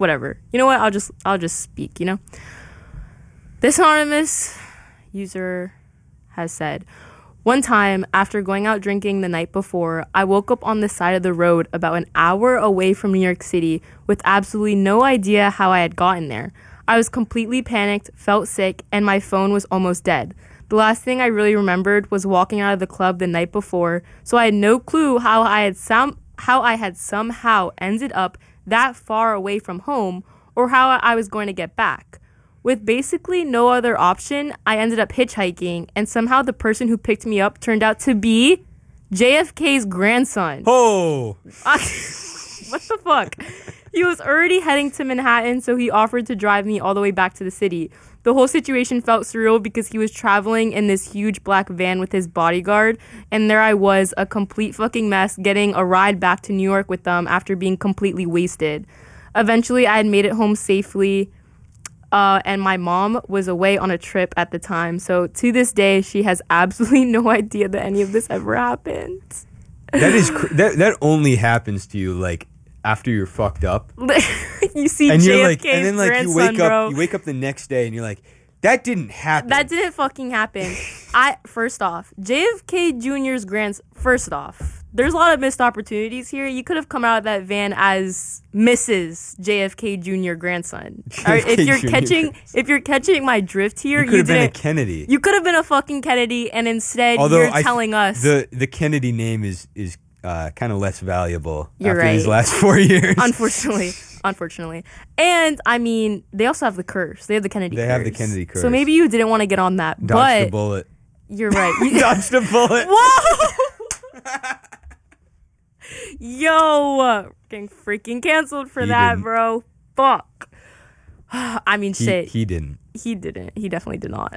whatever. You know what? I'll just speak, you know? This anonymous user has said, one time, after going out drinking the night before, I woke up on the side of the road about an hour away from New York City with absolutely no idea how I had gotten there. I was completely panicked, felt sick, and my phone was almost dead. The last thing I really remembered was walking out of the club the night before, so I had no clue how I had somehow ended up that far away from home or how I was going to get back. With basically no other option, I ended up hitchhiking, and somehow the person who picked me up turned out to be JFK's grandson. Oh! What the fuck? He was already heading to Manhattan, so he offered to drive me all the way back to the city. The whole situation felt surreal because he was traveling in this huge black van with his bodyguard, and there I was, a complete fucking mess, getting a ride back to New York with them after being completely wasted. Eventually, I had made it home safely, and my mom was away on a trip at the time, so to this day, she has absolutely no idea that any of this ever happened. That only happens to you, like, after you're fucked up. You see and JFK's like, and then like grandson, you wake up the next day and you're like, that didn't happen. That didn't fucking happen. First off, JFK Jr.'s first off, there's a lot of missed opportunities here. You could have come out of that van as Mrs. JFK Jr. grandson. If you're catching my drift here, you could have been a Kennedy. You could have been a fucking Kennedy, and instead you're telling us the Kennedy name is kind of less valuable after these last 4 years. Unfortunately. And, I mean, they also have the curse. They have the Kennedy curse. They have the Kennedy curse. So maybe you didn't want to get on that. Dodged the bullet. You're right. Dodged the bullet. Whoa! Yo! Getting freaking canceled for that, bro. Fuck. I mean, shit. He didn't. He didn't. He definitely did not.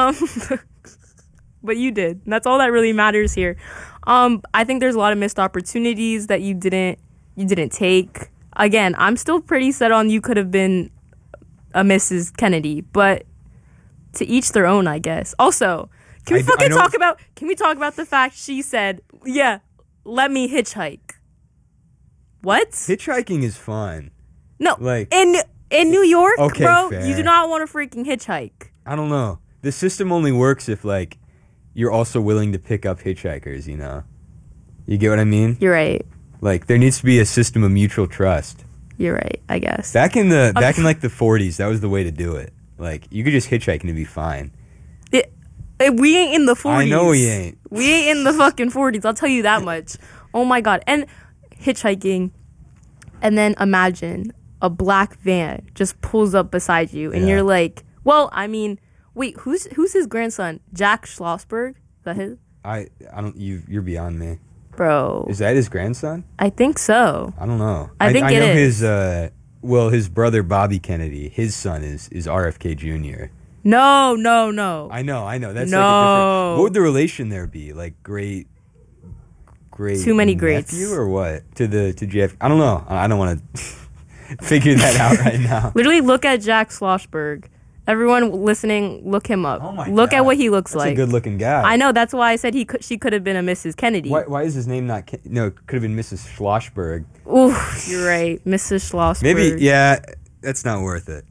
But you did. That's all that really matters here. I think there's a lot of missed opportunities that you didn't take. Again, I'm still pretty set on you could have been a Mrs. Kennedy, but to each their own, I guess. Also, can we talk about the fact she said, "Yeah, let me hitchhike." What? Hitchhiking is fun. No, like in New York, okay, bro, fair. you do not want to freaking hitchhike. I don't know. The system only works if like you're also willing to pick up hitchhikers, you know? You get what I mean? You're right. Like, there needs to be a system of mutual trust. You're right, I guess. Back in like the 40s, that was the way to do it. Like, you could just hitchhike and it'd be fine. We ain't in the 40s. I know we ain't. We ain't in the fucking 40s, I'll tell you that much. Oh my god. And hitchhiking, and then imagine a black van just pulls up beside you, and you're like, well, I mean... Wait, who's his grandson? Jack Schlossberg? Is that his? I don't. You're beyond me, bro. Is that his grandson? I think so. I don't know. I think it is. His his brother Bobby Kennedy. His son is RFK Jr. No. I know. That's no. Like a different. What would the relation there be? Like great. Too many greats. Nephew or what? To JF. I don't know. I don't want to figure that out right now. Literally, look at Jack Schlossberg. Everyone listening, look him up. Oh my look God. at what he looks like. That's a good-looking guy. I know. That's why I said she could have been a Mrs. Kennedy. Why is his name not... No, it could have been Mrs. Schlossberg. Ooh, you're right. Mrs. Schlossberg. Maybe, yeah, that's not worth it.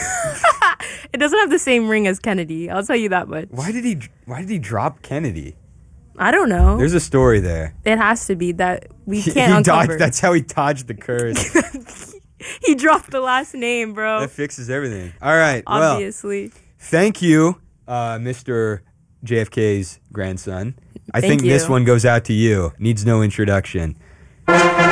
It doesn't have the same ring as Kennedy. I'll tell you that much. Why did he drop Kennedy? I don't know. There's a story there. It has to be that we can't uncover. That's how he dodged the curse. He dropped the last name, bro. That fixes everything. All right. Obviously. Well, thank you, Mr. JFK's grandson. I think this one goes out to you. Needs no introduction.